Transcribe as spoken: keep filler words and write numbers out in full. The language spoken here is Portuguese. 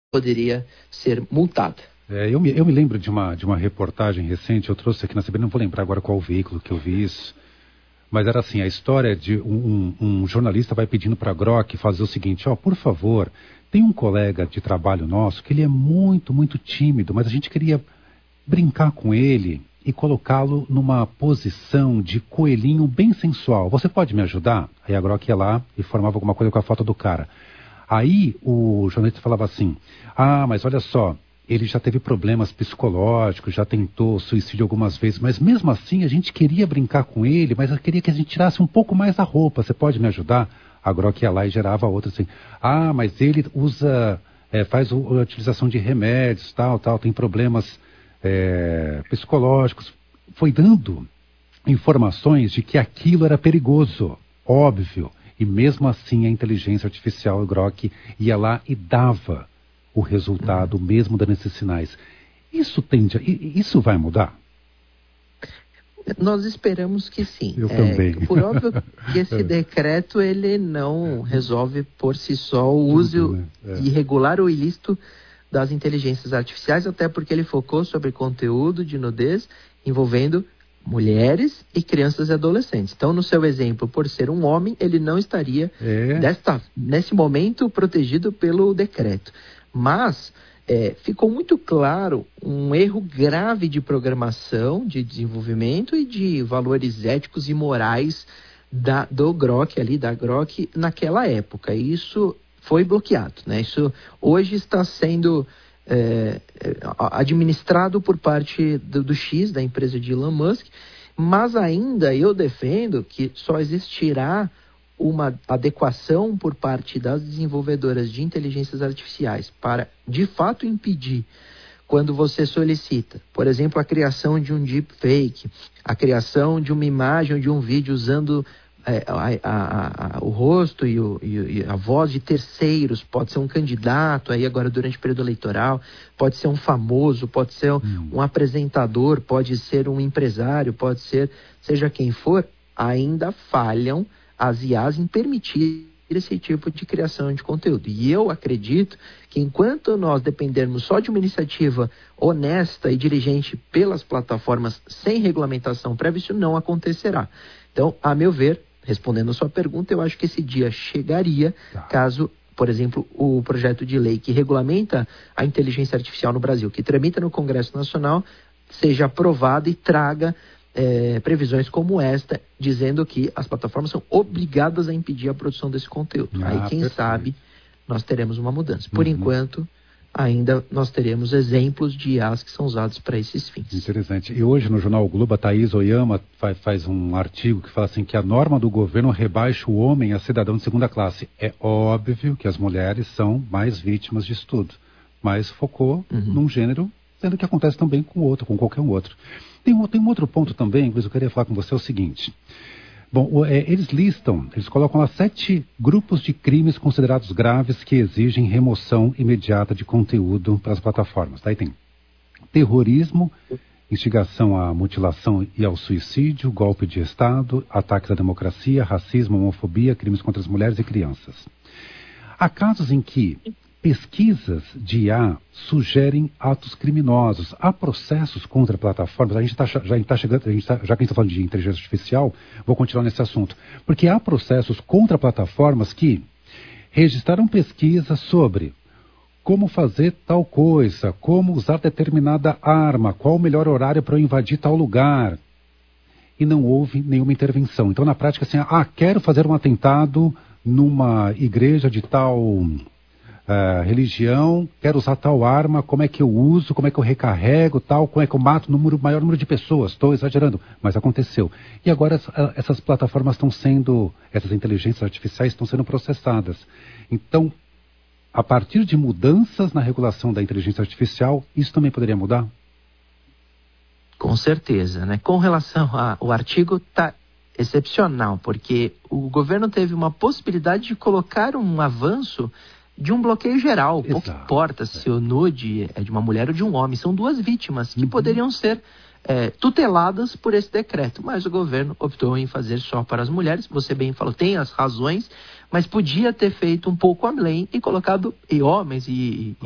poderia ser multada. É, eu, me, eu me lembro de uma, de uma reportagem recente, eu trouxe aqui na C B N, não vou lembrar agora qual veículo que eu vi isso, mas era assim, a história de um, um, um jornalista vai pedindo para a Grok fazer o seguinte: ó, por favor, tem um colega de trabalho nosso que ele é muito, muito tímido, mas a gente queria brincar com ele e colocá-lo numa posição de coelhinho bem sensual. Você pode me ajudar? Aí a Grok ia lá e formava alguma coisa com a foto do cara. Aí o jornalista falava assim: ah, mas olha só, ele já teve problemas psicológicos, já tentou suicídio algumas vezes, mas mesmo assim a gente queria brincar com ele, mas eu queria que a gente tirasse um pouco mais a roupa. Você pode me ajudar? A Grok ia lá e gerava outra assim: ah, mas ele usa, é, faz a utilização de remédios, tal, tal, tem problemas é, psicológicos. Foi dando informações de que aquilo era perigoso, óbvio. E mesmo assim a inteligência artificial, a Grok, ia lá e dava o resultado, uhum. mesmo dando esses sinais. Isso tende a, isso vai mudar? Nós esperamos que sim. Eu é, também. Por óbvio que esse decreto ele não resolve por si só o uso né? é. irregular ou ilícito das inteligências artificiais, até porque ele focou sobre conteúdo de nudez envolvendo mulheres e crianças e adolescentes. Então, no seu exemplo, por ser um homem, ele não estaria, é. desta, nesse momento, protegido pelo decreto. Mas é, ficou muito claro um erro grave de programação, de desenvolvimento e de valores éticos e morais da, do Grok, ali, da Grok, naquela época. E isso foi bloqueado, né? Isso hoje está sendo É, administrado por parte do, do X, da empresa de Elon Musk, mas ainda eu defendo que só existirá uma adequação por parte das desenvolvedoras de inteligências artificiais para, de fato, impedir quando você solicita, por exemplo, a criação de um deepfake, a criação de uma imagem ou de um vídeo usando É, a, a, a, o rosto e, o, e a voz de terceiros, pode ser um candidato aí agora durante o período eleitoral, pode ser um famoso, pode ser um, hum. um apresentador, pode ser um empresário, pode ser seja quem for, ainda falham as I As em permitir esse tipo de criação de conteúdo. E eu acredito que enquanto nós dependermos só de uma iniciativa honesta e dirigente pelas plataformas sem regulamentação prévia, isso não acontecerá. Então, a meu ver, respondendo a sua pergunta, eu acho que esse dia chegaria tá. caso, por exemplo, o projeto de lei que regulamenta a inteligência artificial no Brasil, que tramita no Congresso Nacional, seja aprovado e traga é, previsões como esta, dizendo que as plataformas são obrigadas a impedir a produção desse conteúdo. Ah, Aí, quem perfeito. sabe, nós teremos uma mudança. Por uhum. enquanto, ainda nós teremos exemplos de I As que são usados para esses fins. Interessante. E hoje no jornal o Globo, a Thaís Oyama faz, faz um artigo que fala assim que a norma do governo rebaixa o homem a cidadão de segunda classe. É óbvio que as mulheres são mais vítimas de estudo, mas focou uhum. num gênero, sendo que acontece também com outro, com qualquer um outro. Tem um, tem um outro ponto também, inclusive eu queria falar com você, é o seguinte. Bom, é, eles listam, eles colocam lá sete grupos de crimes considerados graves que exigem remoção imediata de conteúdo para as plataformas. Daí tem terrorismo, instigação à mutilação e ao suicídio, golpe de Estado, ataques à democracia, racismo, homofobia, crimes contra as mulheres e crianças. Há casos em que pesquisas de I A sugerem atos criminosos. Há processos contra plataformas. A gente tá, já está chegando, a gente tá, já que a gente está falando de inteligência artificial, vou continuar nesse assunto. Porque há processos contra plataformas que registraram pesquisas sobre como fazer tal coisa, como usar determinada arma, qual o melhor horário para eu invadir tal lugar. E não houve nenhuma intervenção. Então, na prática, assim, ah, quero fazer um atentado numa igreja de tal Uh, religião, quero usar tal arma, como é que eu uso, como é que eu recarrego, tal, como é que eu mato o número, maior número de pessoas. Estou exagerando, mas aconteceu. E agora essa, essas plataformas estão sendo, essas inteligências artificiais estão sendo processadas. Então, a partir de mudanças na regulação da inteligência artificial, isso também poderia mudar? Com certeza, né? Com relação ao artigo, está excepcional, porque o governo teve uma possibilidade de colocar um avanço de um bloqueio geral. Exato. Pouco importa se o nude é de uma mulher ou de um homem. São duas vítimas que uhum. poderiam ser é, tuteladas por esse decreto. Mas o governo optou em fazer só para as mulheres. Você bem falou, tem as razões, mas podia ter feito um pouco além e colocado e homens e...